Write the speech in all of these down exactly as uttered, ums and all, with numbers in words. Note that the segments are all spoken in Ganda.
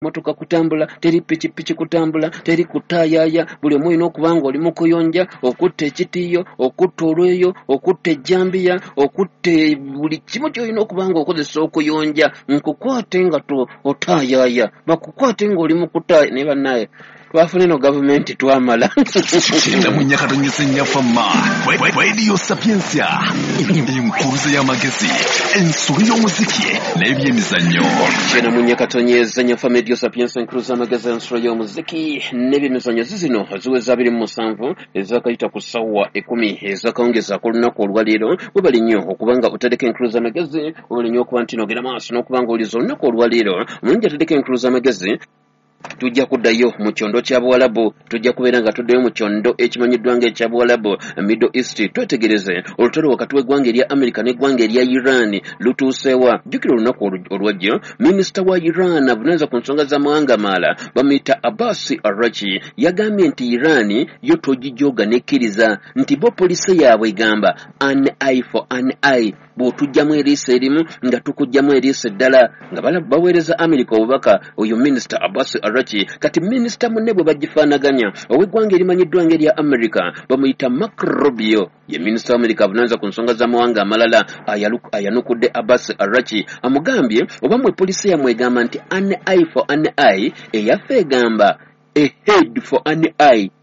motoka kutambula, teri pikipiki kutambula, teri kutaayaya, buli omu olina okubanga oli mu kuyonja, okutta ekitiiyo, okutta olweyo, okutta ejjambiya, okutta buli kimu ky'olina okubanga okozesa okuyonja, nkukwate nga otaayaya, bakukwate ng'oli mu kutaaya ne bannaye. Twafuna eno gavumenti twamala. Kenda mu nyakato nyesenya fama. Radio Sapiensia. Enkuruze y'amagezi. Ensuri y'omuziki n'ebyemizannyo. Kenda mu nyakato nyesenya fama Radio Sapiensia enkuruze y'amagezi ensuri y'omuziki n'ebyemizannyo zizino ziweza abiri mu musanvu ezakayita ku ssaawa ekumi ezakawungeza ak'olunaku olwaleero webali nnyo okubanga otadeko enkuruze y'amagezi webali nnyo okuba nti n'ogenda maaso n'okubanga oliza olunaku olwaleero omulungi atadeko enkuruze y'amagezi tujja kuddayo mu kyondo kya Buwalabu, tujja kubeera nga tuddayo mu kyondo ekimanyiddwa ng'ekya Buwalabu Middle East. Twetegereze olutalo wakati w'eggwanga erya America n'eggwanga erya Iran lutuusewa. Jjukira olunaku olwajja minisita wa Iran avunaanyizibwa ku nsonga z'amawanga amaala bamuyita Abbas Araghchi yagambye nti Iran yo togijooga nekkiriza nti bo poliisi yaabwe egamba an eye for an eye, bw'otujjamu eriiso erimu nga tukujjamu eriiso eddala, nga baweereza America obubaka oyo minisita Abbas Araghchi. Kati minisita munne bwe bagifaanaganya ow'eggwanga erimanyiddwa ng'erya America bamuyita Marco Rubio, ye minisita wa America avunaanyizibwa ku nsonga z'amawanga amalala ayanukudde Abbas Araghchi amugambye oba mwe poliisi yammwe egamba nti an eye for an eye, eyaffe egamba a head for an eye.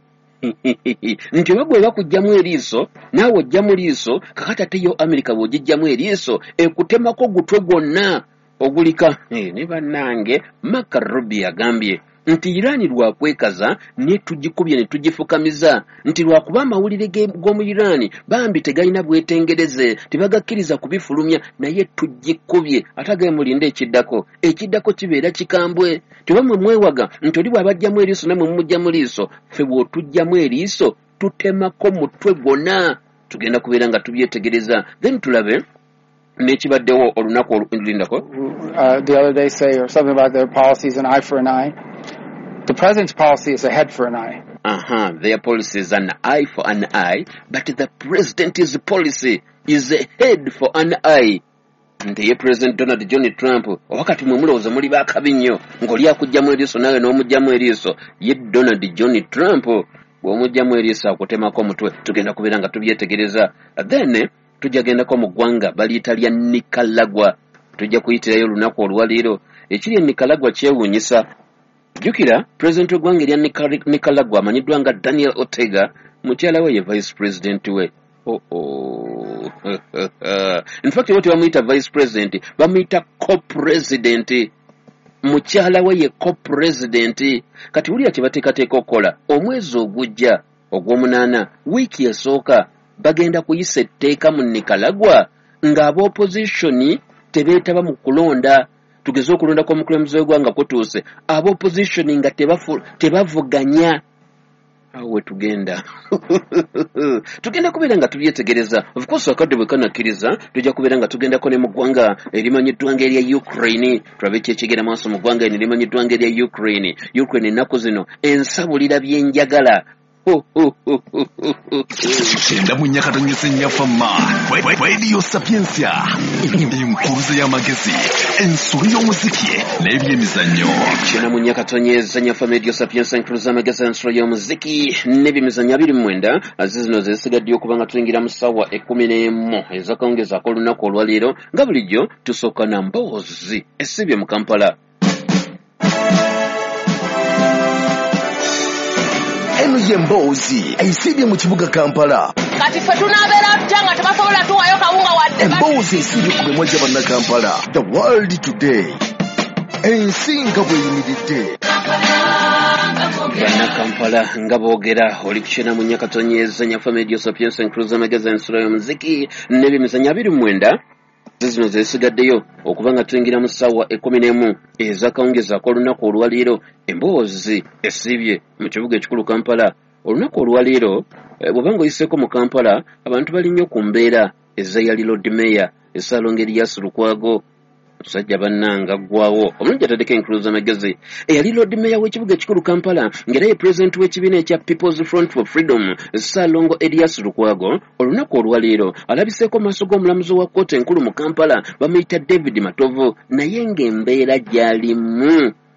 Nti oba bwe bakujjamu eriiso naawe ojjamu liiso kakati ate yo America bw'ogijjamu eriiso ekutemako gutwe gwonna ogulika. Ne bannange Marco Rubio agambye nti Iran lwakwekaza ne tugikubye ne tugifukamiza nti lwakuba amawulire g'omu Iran bambi tegalina bwetengereze tebagakkiriza kubifulumya naye tugikubye ate agaye mulinde ekiddako ekiddako kibeera kikambwe tebamwe mwewaga nti oli bw'abajjamu eriiso namwe mumujjamu liiso ffe bw'otujjamu eriiso tutemako mutwe gwonna. Tugenda kubeera nga tubyetegereza then tulabe n'ekibaddewo olunaku olulindako. Uh, the other day say or something about their policies an eye for an eye. The president's policy is a head for an eye. Uh-huh. Their policy is an eye for an eye, but the president's policy is a head for an eye. Nti ye President Donald John Trump wakati mwe mulowooza muli baakabi nnyo ng'oli akujjamu eriiso nawe n'omujjamu eriiso, ye Donald John Trump bw'omujjamu eriiso akutemako omutwe. Tugenda kubeera nga tubyetegereza. Then tujja gendako mu ggwanga baliyita lya Nicaragua. Tujja kuyitirayo olunaku olwaleero ekiri e Nicaragua kyewuunyisa. Jjukira President w'eggwanga erya Nicaragua amanyiddwa nga Daniel Ortega, mukyala we ye Vice President we. Oh, oh. In fact what bamuyita Vice President bamuyita Co-President. Mukyala we ye Co-President. Kati wulira kye bateekateeka okukola omwezi ogujja ogw'omunaana wiiki esooka bagenda kuyisa etteeka mu Nicaragua ng'aboopozitioni tebeetaba mu kulonda. Tugeze okulonda kw'omukulembeze w'eggwanga kutuuse aboopozitioni nga tebavuganya. Awo we tugenda tugenda kubeera nga tubyetegereza. Of course akadde bwe kanakkiriza tujja kubeera nga tugendako ne mu ggwanga erimanyiddwa ng'erya Ukraine. Tulabe ki ekigenda maaso mu ggwanga erimanyiddwa ng'erya Ukraine. Ukraine ennaku zino ensabulira byenjagala. Kenda mu nyakato nyesenya fama. Radio Sapiensia. Enkuruze y'amagezi. Ensuri y'omuziki n'ebyemizannyo. Kenda mu nyakato nyesenya fama Radio Sapiensia enkuruze y'amagezi ensuri y'omuziki n'ebyemizannyo abiri mu mwenda azizino zesigadde okuba nga tuyingira mu ssaawa ekkumi n'emu ezakawungezaako olunaku olwaleero nga bulijjo tusooka na mboozi esibye mu Kampala. Eno ye mboozi esibye mu kibuga Kampala. Kati ffe tunaabeera tutya nga tebasobola tuwayo kawunga wadde. Emboozi esibye ku bemwa gy'abanna Kampala. The world today. Ensinga bweyimiridde. Banna Kampala nga boogera oli kukyena mu nyakato nyezanya fa Radio Sapiensia enkuruze y'amagezi ensura y'omuziki n'ebyemizannyo abiri mu mwenda zino zesigaddeyo okuba nga tuyingira mu ssaawa ekkumi n'emu ezakawungezaako olunaku olwaleero. Emboozi esibye mu kibuga ekikulu Kampala. Olunaku olwaleero bw'oba ng'oyiseeko mu Kampala abantu bali nnyo ku mbeera eza yali Lord Mayor Essaalongo Erias Lukwago. Musajja bannanga ggwawo omulungi ataddeko enkuruze y'amagezi eyali Lord Mayor w'ekibuga ekikulu Kampala ng'era ye President w'ekibiina ekya People's Front for Freedom Essaalongo Erias Lukwago olunaku olwaleero alabiseeko maaso g'omulamuzi wa kkooti enkulu mu Kampala bamuyita David Matovu naye ng'embeera gy'alimu